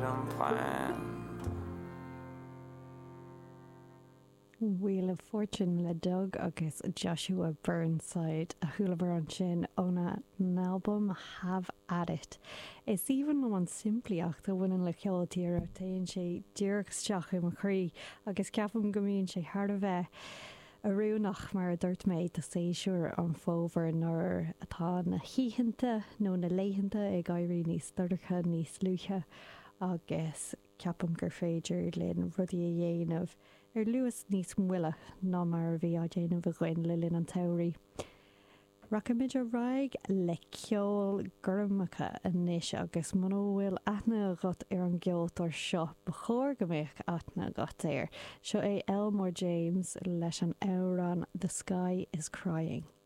an plan. Wheel of Fortune le Doug agus Joshua Burnside a thuúlabar an sin óna an album Have At It. Is even an simplíocht a bhainean le ceoltaí ar taonn sé díreachsteach i chrí agus ceapam go mbíonn sé thar a bheith a riúnach mar dúirt méid a séisiúr an fómhar nar atá na híhinnta nó na léihinnta ag gaiirí níos dúircha níos luúthe agus ceapam gur féidir linn rudí a dhéanamh ar luas níos mhuile ná mar bhí á déanamh a ghain le linn an tairí. Racaimiid a raig le ceol gurmacha inis agus man bhfuil aithne got ar an gceoltar seo ba chóir go mbeadh aithne got éir. Seo é Elmore James leis an amhrán The Sky is Crying.